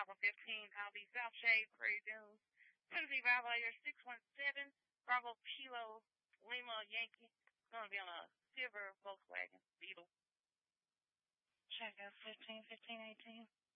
Bravo 15, Albee South Shade, Prairie Dunes, Tennessee Violator 617, Bravo Kilo Lima Yankee. It's going to be on a silver Volkswagen Beetle. Check out 15, 15, 18.